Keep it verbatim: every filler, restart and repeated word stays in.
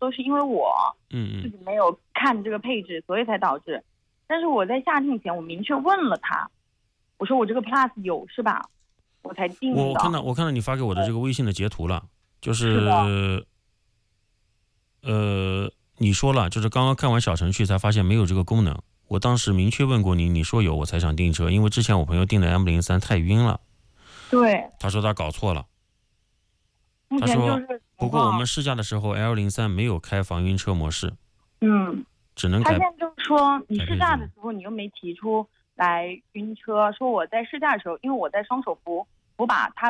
都是因为我嗯嗯自己没有看这个配置，所以才导致。但是我在下定前，我明确问了他，我说我这个 Plus 有是吧？我才定的。 我我看到我看到你发给我的这个微信的截图了，就是是呃，你说了，就是刚刚看完小程序才发现没有这个功能。我当时明确问过你，你说有，我才想订车，因为之前我朋友订的 M 零三太晕了。 对， 他说他搞错了。 目前就是不过我们试驾的时候 L 零三没有开防晕车模式， 嗯， 只能改。 他现在就是说，你试驾的时候你又没提出来晕车，说我在试驾的时候，因为我在双手扶扶把它